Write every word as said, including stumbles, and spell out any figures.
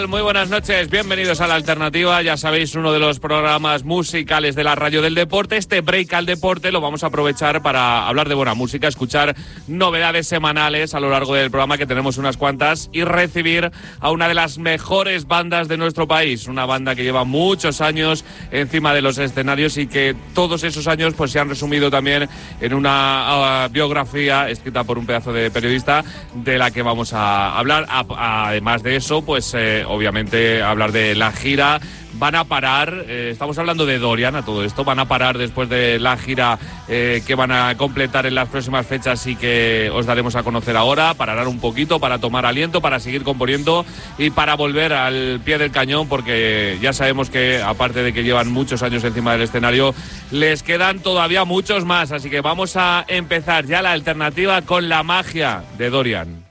Muy buenas noches, bienvenidos a La Alternativa. Ya sabéis, uno de los programas musicales de la radio del deporte. Este break al deporte lo vamos a aprovechar para hablar de buena música, escuchar novedades semanales a lo largo del programa, que tenemos unas cuantas, y recibir a una de las mejores bandas de nuestro país. Una banda que lleva muchos años encima de los escenarios y que todos esos años pues se han resumido también en una uh, biografía escrita por un pedazo de periodista, de la que vamos a hablar. A, además de eso, pues eh, obviamente hablar de la gira. Van a parar, eh, estamos hablando de Dorian a todo esto, van a parar después de la gira eh, que van a completar en las próximas fechas y que os daremos a conocer ahora. Pararán un poquito para tomar aliento, para seguir componiendo y para volver al pie del cañón, porque ya sabemos que, aparte de que llevan muchos años encima del escenario, les quedan todavía muchos más. Así que vamos a empezar ya La Alternativa con La Magia de Dorian.